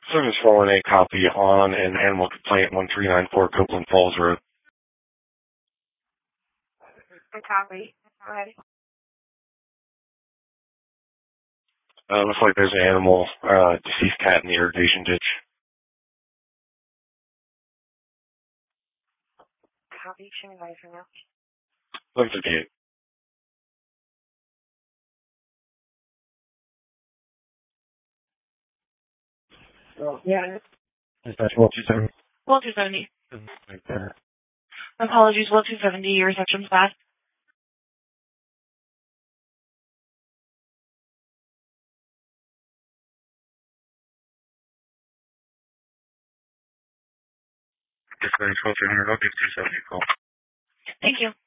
Service 418 copy on an animal complaint 1394 Copeland Falls Road. Copy. Go ahead. Looks like there's an animal, deceased cat in the irrigation ditch. Copy. Show me advice right now. Look at the gate. Oh, yeah. Dispatch 1270. 1270. Right there. Apologies, 1270. Your reception's bad. Dispatch 1200. I'll give 270 a call. Thank you.